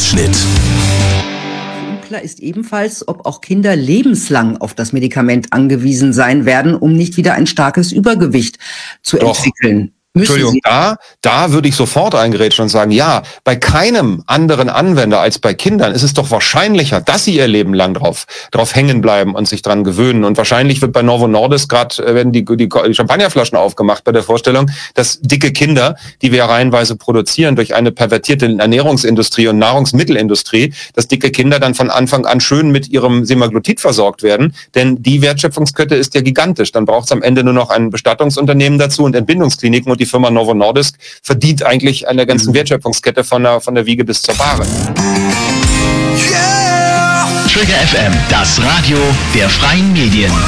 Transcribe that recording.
Zusammenschnitt. Unklar ist ebenfalls, ob auch Kinder lebenslang auf das Medikament angewiesen sein werden, um nicht wieder ein starkes Übergewicht zu entwickeln. Entschuldigung, da würde ich sofort eingrätschen und sagen, ja, bei keinem anderen Anwender als bei Kindern ist es doch wahrscheinlicher, dass sie ihr Leben lang drauf hängen bleiben und sich dran gewöhnen. Und wahrscheinlich wird bei Novo Nordisk werden die Champagnerflaschen aufgemacht bei der Vorstellung, dass dicke Kinder, die wir reihenweise produzieren durch eine pervertierte Ernährungsindustrie und Nahrungsmittelindustrie, dass dicke Kinder dann von Anfang an schön mit ihrem Semaglutid versorgt werden. Denn die Wertschöpfungskette ist ja gigantisch. Dann braucht es am Ende nur noch ein Bestattungsunternehmen dazu und Entbindungskliniken, und die Firma Novo Nordisk verdient eigentlich an der ganzen Wertschöpfungskette von der Wiege bis zur Bahre. Yeah! Trigger FM, das Radio der freien Medien.